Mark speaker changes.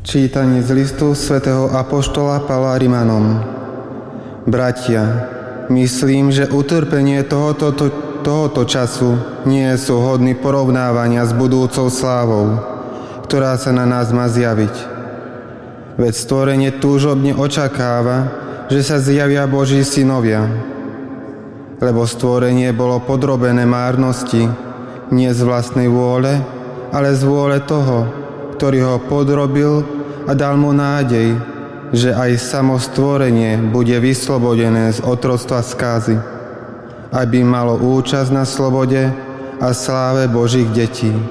Speaker 1: Čítanie z listu svätého apoštola Pavla Rimanom. Bratia, myslím, že utrpenie tohoto času nie sú hodní porovnávania s budúcou slávou, ktorá sa na nás má zjaviť. Veď stvorenie túžobne očakáva, že sa zjavia Boží synovia. Lebo stvorenie bolo podrobené márnosti, nie z vlastnej vôle, ale z vôle toho, ktorý ho podrobil a dal mu nádej, že aj samo stvorenie bude vyslobodené z otroctva skázy, aby malo účasť na slobode a sláve Božích detí.